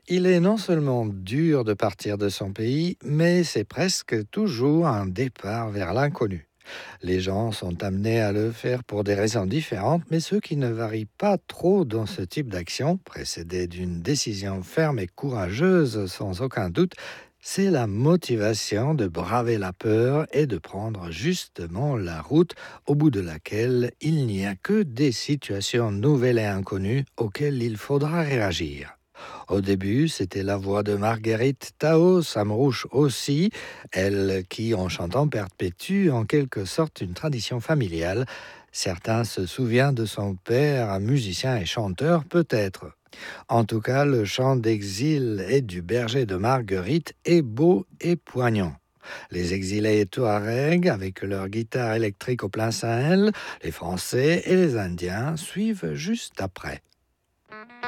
Il est non seulement dur de partir de son pays, mais c'est presque toujours un départ vers l'inconnu. Les gens sont amenés à le faire pour des raisons différentes, mais ce qui ne varie pas trop dans ce type d'action, précédée d'une décision ferme et courageuse sans aucun doute, c'est la motivation de braver la peur et de prendre justement la route au bout de laquelle il n'y a que des situations nouvelles et inconnues auxquelles il faudra réagir. Au début, c'était la voix de Marguerite Tao Samrouche aussi, elle qui, en chantant, perpétue en quelque sorte une tradition familiale. Certains se souviennent de son père, un musicien et chanteur peut-être. En tout cas, le chant d'exil et du berger de Marguerite est beau et poignant. Les exilés Touaregs, avec leur guitare électrique au plein Sahel, les Français et les Indiens suivent juste après.